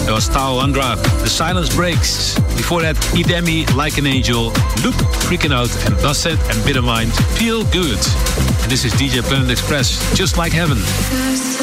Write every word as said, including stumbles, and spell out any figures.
That was Tao Andra, The Silence Breaks. Before that, Idemi, Like an Angel, Loop, Freaking Out, and Basset and Bittermind, Feel Good. And this is D J Planet Express, Just Like Heaven.